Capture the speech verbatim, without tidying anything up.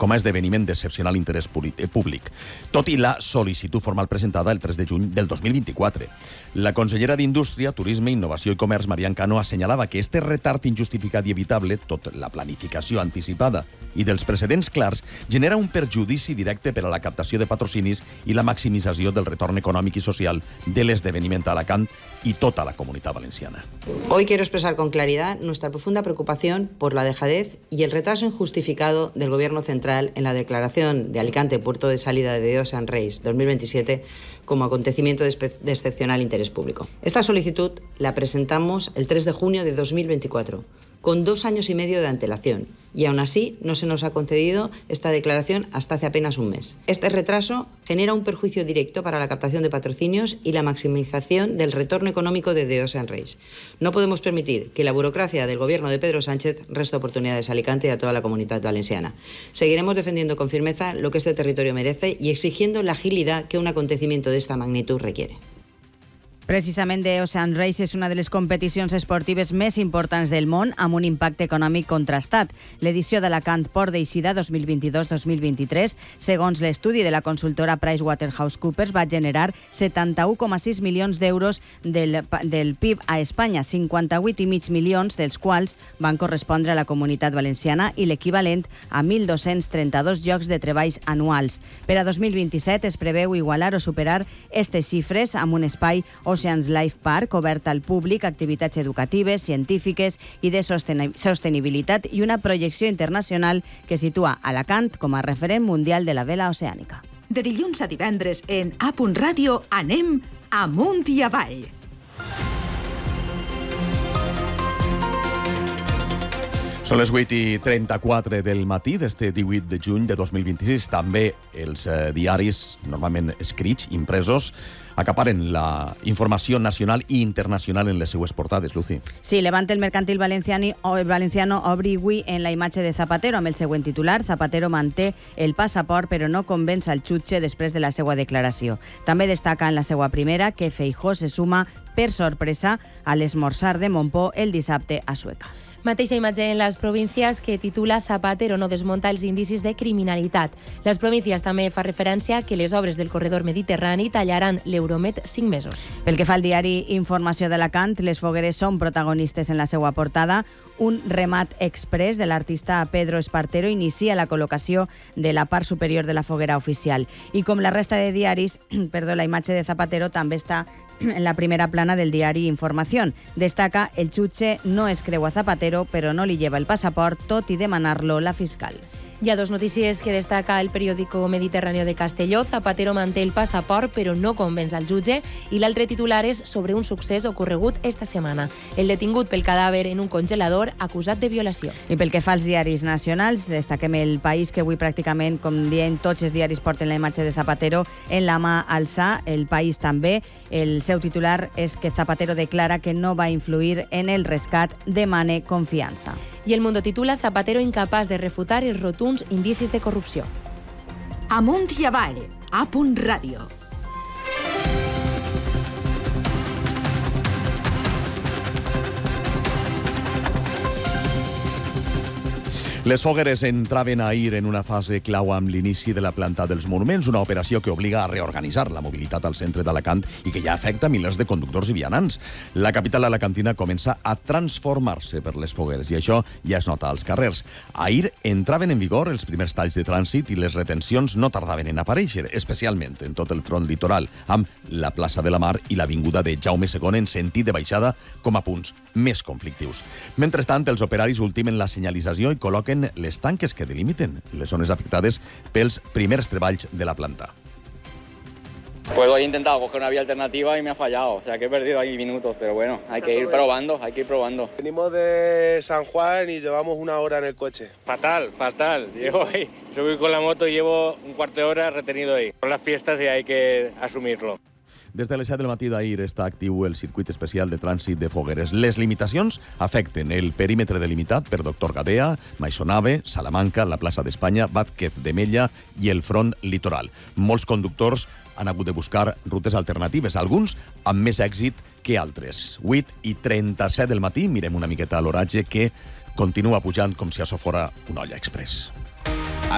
com a esdeveniment d'excepcional interès públic, tot i la sol·licitud formal presentada el tres de juny del dos mil vint-i-quatre. La consellera d'Indústria, Turisme, Innovació i Comerç, Marian Cano, assenyalava que este retard injustificat i evitable, tot la planificació anticipada i dels precedents clars, genera un perjudici directe per a la captació de patrocinis i la maximització del retorn econòmic i social de l'esdeveniment a Alacant y toda la Comunidad Valenciana. Hoy quiero expresar con claridad nuestra profunda preocupación por la dejadez y el retraso injustificado del Gobierno central en la declaración de Alicante puerto de salida de The Ocean Race dos mil veintisiete como acontecimiento de, de excepcional interés público. Esta solicitud la presentamos el tres de junio de dos mil veinticuatro, con dos años y medio de antelación, y aún así no se nos ha concedido esta declaración hasta hace apenas un mes. Este retraso genera un perjuicio directo para la captación de patrocinios y la maximización del retorno económico de The Ocean Race. No podemos permitir que la burocracia del gobierno de Pedro Sánchez reste oportunidades a Alicante y a toda la Comunidad Valenciana. Seguiremos defendiendo con firmeza lo que este territorio merece y exigiendo la agilidad que un acontecimiento de esta magnitud requiere. Precisament The Ocean Race és una de les competicions esportives més importants del món amb un impacte econòmic contrastat. L'edició d'Alacant Port d'Eixida dos mil vint-i-dos dos mil vint-i-tres, segons l'estudi de la consultora PricewaterhouseCoopers, va generar setanta-u coma sis milions d'euros del, del P I B a Espanya, cinquanta-vuit i mig milions dels quals van correspondre a la Comunitat Valenciana i l'equivalent a mil dos-cents trenta-dos llocs de treballs anuals. Per a dos mil vint-i-set es preveu igualar o superar aquestes xifres amb un espai Oceans Life Park, obert al públic, activitats educatives, científiques i de sostenibilitat i una projecció internacional que situa Alacant com a referent mundial de la vela oceànica. De dilluns a divendres en A Punt Ràdio anem amunt i avall. Són les vuit i trenta-quatre del matí d'este divuit de juny de dos mil vint-i-sis. També els eh, diaris, normalment escrits, impresos, acaparen la informació nacional i internacional en les seues portades, Lucy. Sí, Levante, el mercantil valenciano, el valenciano obri avui en la imatge de Zapatero amb el següent titular: Zapatero manté el passaport però no convenç al jutge després de la seva declaració. També destaca en la seva primera que Feijóo se suma per sorpresa a l'esmorzar de Montpó el dissabte a Sueca. Mateixa imatge en les províncies que titula Zapatero no desmonta els indicis de criminalitat. Les províncies també fa referència que les obres del corredor mediterrani tallaran l'Euromed cinc mesos. Pel que fa al diari Informació d'Alacant, les fogueres són protagonistes en la seva portada. Un remat express de l'artista Pedro Espartero inicia la col·locació de la part superior de la foguera oficial. I com la resta de diaris, perdó, la imatge de Zapatero també està en la primera plana del diari Información. Destaca: el jutge no es creu a Zapatero, però no li lleva el passaport, tot i demanar-lo la fiscal. Hi ha dos notícies que destaca el periòdico Mediterráneo de Castelló. Zapatero manté el passaport però no convenç al jutge, i l'altre titular és sobre un succés ocorregut esta setmana. El detingut pel cadàver en un congelador acusat de violació. I pel que fa als diaris nacionals, destaquem El País, que avui pràcticament, com dient, tots els diaris porten la imatge de Zapatero en la mà alçar. El País també. El seu titular és que Zapatero declara que no va influir en el rescat, demana confiança. I El Mundo titula Zapatero incapaç de refutar els rotunds indicis de corrupció. Amunt i avall, A Punt Ràdio. Les fogueres entraven ahir en una fase clau amb l'inici de la planta dels monuments, una operació que obliga a reorganitzar la mobilitat al centre d'Alacant i que ja afecta milers de conductors i vianants. La capital alacantina comença a transformar-se per les fogueres i això ja es nota als carrers. Ahir entraven en vigor els primers talls de trànsit i les retencions no tardaven en aparèixer, especialment en tot el front litoral, amb la plaça de la Mar i l'avinguda de Jaume segon en sentit de baixada com a punts més conflictius. Mentrestant, els operaris ultimen la senyalització i col·loquen les tanques que delimiten les zones afectades pels primers treballs de la planta. Pues hoy he intentado coger una vía alternativa y me ha fallado, o sea que he perdido ahí minutos, pero bueno, hay que ir probando, hay que ir probando. Venimos de San Juan y llevamos una hora en el coche. Fatal, fatal. Llevo ahí, yo voy con la moto y llevo un cuarto de hora retenido ahí. Son las fiestas y hay que asumirlo. Des de les set del matí d'ahir està actiu el circuit especial de trànsit de fogueres. Les limitacions afecten el perímetre delimitat per Doctor Gadea, Maisonave, Salamanca, la plaça d'Espanya, Vázquez de Mella i el front litoral. Molts conductors han hagut de buscar rutes alternatives, alguns amb més èxit que altres. vuit i trenta-set del matí, mirem una miqueta a l'oratge que continua pujant com si això fora una olla express.